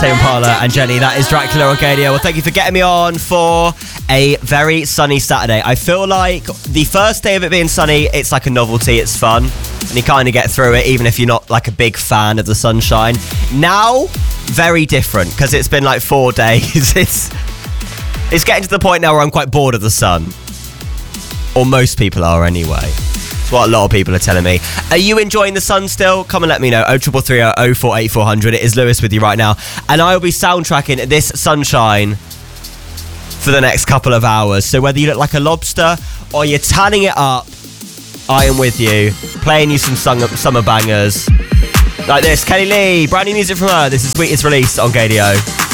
Tame Impala and Jenny. That is Dracula on Gadio. Well, thank you for getting me on for a very sunny Saturday. I feel like the first day of it being sunny, it's like a novelty, it's fun, and you kind of get through it even if you're not like a big fan of the sunshine. Now, very different, because it's been like 4 days. It's getting to the point now where I'm quite bored of the sun. Or most people are anyway. It's what a lot of people are telling me. Are you enjoying the sun still? Come and let me know. 0330 048400. It is Lewis with you right now. And I will be soundtracking this sunshine for the next couple of hours. So whether you look like a lobster or you're tanning it up, I am with you. Playing you some summer bangers. Like this. Kelly Lee. Brand new music from her. This is Sweetest Release on Gadio.